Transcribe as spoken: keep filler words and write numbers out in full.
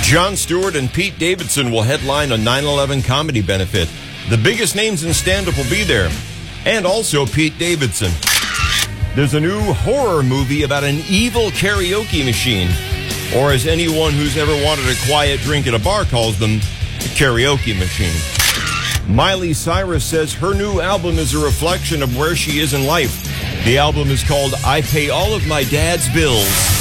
Jon Stewart and Pete Davidson will headline a nine eleven comedy benefit. The biggest names in stand-up will be there. And also Pete Davidson. There's a new horror movie about an evil karaoke machine. Or as anyone who's ever wanted a quiet drink at a bar calls them, a karaoke machine. Miley Cyrus says her new album is a reflection of where she is in life. The album is called I Pay All of My Dad's Bills.